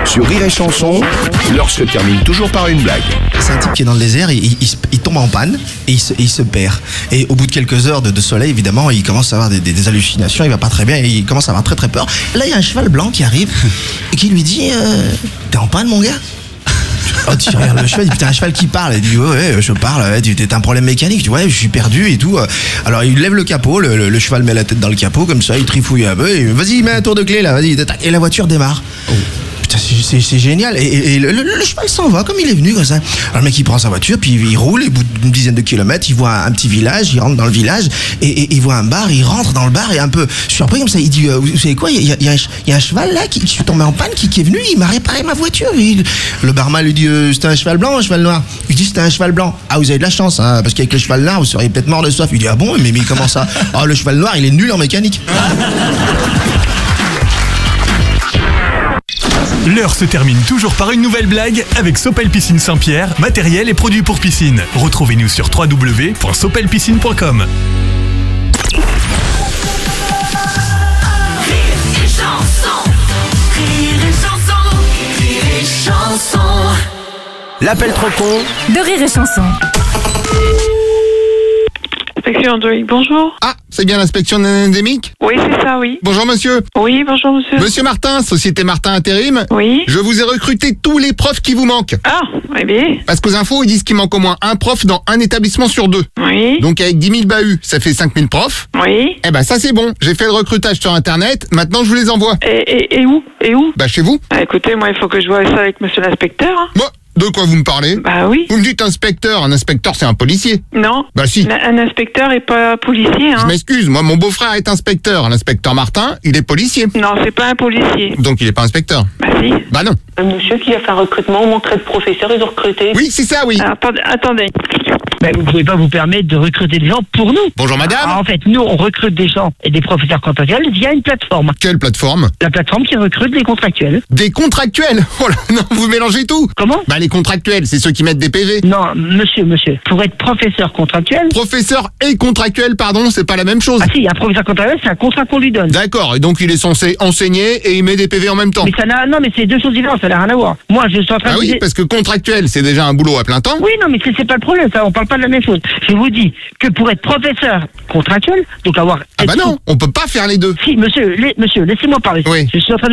Sur Rire et Chanson, l'heure se termine toujours par une blague. C'est un type qui est dans le désert, il tombe en panne et il se perd. Et au bout de quelques heures de soleil, évidemment, il commence à avoir des hallucinations, il va pas très bien, et il commence à avoir très très peur. Là, il y a un cheval blanc qui arrive et qui lui dit t'es en panne, mon gars? Oh, tu regardes le cheval, il dit, putain, un cheval qui parle. Il dit, ouais, je parle, ouais, t'as un problème mécanique. Tu vois, je suis perdu et tout. Alors, il lève le capot, le cheval met la tête dans le capot, comme ça, il trifouille un peu, et vas-y, mets un tour de clé, là, vas-y, et la voiture démarre. Oh. Putain, c'est génial. Et le cheval s'en va comme il est venu, comme ça. Alors, le mec, il prend sa voiture, puis il roule, et au bout d'une dizaine de kilomètres, il voit un petit village, il rentre dans le village, et il voit un bar, il rentre dans le bar, et un peu surpris, comme ça, il dit, vous savez quoi, il y a un cheval, là, qui suis tombé en panne, qui est venu, il m'a réparé ma voiture. Le barman lui dit, c'était un cheval blanc ou un cheval noir? Il dit, c'était un cheval blanc. Ah, vous avez de la chance, hein, parce qu'avec le cheval noir, vous seriez peut-être mort de soif. Il dit, ah bon, mais comment ça? Ah, le cheval noir, il est nul en mécanique. L'heure se termine toujours par une nouvelle blague avec Sopel Piscine Saint-Pierre, matériel et produits pour piscine. Retrouvez-nous sur www.sopelpiscine.com. L'appel trop con de Rire et Chanson. Inspection Android, bonjour. Ah, c'est bien l'inspection endémique? Oui, c'est ça, oui. Bonjour monsieur. Oui, bonjour monsieur. Monsieur Martin, Société Martin Intérim. Oui. Je vous ai recruté tous les profs qui vous manquent. Ah, eh bien. Parce qu'aux infos, ils disent qu'il manque au moins un prof dans un établissement sur 2. Oui. Donc avec 10 000 bahuts, ça fait 5 000 profs. Oui. Eh ben ça c'est bon, j'ai fait le recrutage sur internet, maintenant je vous les envoie. Et où? Bah chez vous. Ah, écoutez, moi, il faut que je voie ça avec monsieur l'inspecteur. Hein. Bon, de quoi vous me parlez? Bah oui. Vous me dites inspecteur, un inspecteur c'est un policier. Non. Bah si. Un inspecteur est pas policier, hein. Je m'excuse, moi mon beau-frère est inspecteur, l'inspecteur Martin, il est policier. Non, c'est pas un policier. Donc il est pas inspecteur. Bah si. Bah non. Un monsieur qui a fait un recrutement, manquerait de professeurs, ils ont recruté. Oui, c'est ça, oui. Alors, attendez. Mais vous pouvez pas vous permettre de recruter des gens pour nous. Bonjour madame. En fait, nous, on recrute des gens et des professeurs contractuels via une plateforme. Quelle plateforme? La plateforme qui recrute des contractuels. Des contractuels? Oh là, non, vous mélangez tout. Comment? Bah les contractuels, c'est ceux qui mettent des PV. Non, monsieur. Pour être professeur contractuel... Professeur et contractuel, pardon, c'est pas la même chose. Ah si, un professeur contractuel, c'est un contrat qu'on lui donne. D'accord, et donc il est censé enseigner et il met des PV en même temps. Mais ça n'a... Non, mais c'est deux choses différentes, ça n'a rien à voir. Moi, je suis en train Ah de... oui, parce que contractuel, c'est déjà un boulot à plein temps. Oui, non, mais c'est pas le problème, ça, on parle pas de la même chose. Je vous dis que pour être professeur contractuel, donc avoir... Ah bah non, on peut pas faire les deux. Si, monsieur, laissez-moi parler. Oui. Je suis en train de